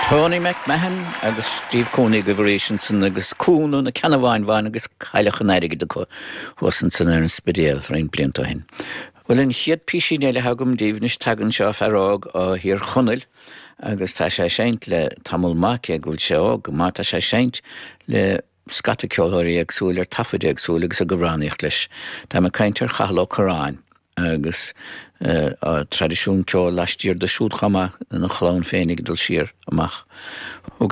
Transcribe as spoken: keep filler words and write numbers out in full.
Tony McMahon agus Steve Coney Govaration agus Cúnú na Canahhain agus Cailachan Airige de Huasan san ar an spidéal raon blianta hin. Well in chiad písí néile hagam díomhnis tagan seo fearág á hir chonil agus tá sé seint le tamil máci a gúil seo go má tá sé seint le scata ceolthirí agsúil ar tafadaí agsúil agus a gobhránaíocht leis. Tá me caintear chaló Coráin agus uh, a tradiisiún ceol leistíir de siúd chama na chlán féinnig dul siar amach. Ug